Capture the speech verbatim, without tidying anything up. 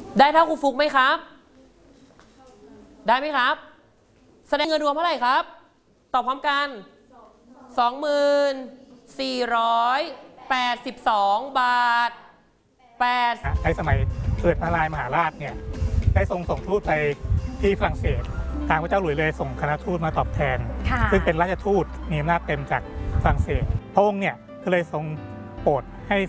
ได้เท่าครูฟุกไหมครับได้ไหมครับแสดงเงินรวมเท่าไหร่ครับตอบพร้อมกัน สองหมื่นสี่ร้อยแปดสิบสอง บาทแปดในสมัยเกิดนารายมหาราชเนี่ยได้ทรงส่งทูตไปที่ฝรั่งเศสทางพระเจ้าหลุยส์เลยส่งคณะทูตมาตอบแทนซึ่งเป็นราชทูตมีอำนาจเต็มจากฝรั่งเศสพระองค์เนี่ยก็เลยทรงโปรดให้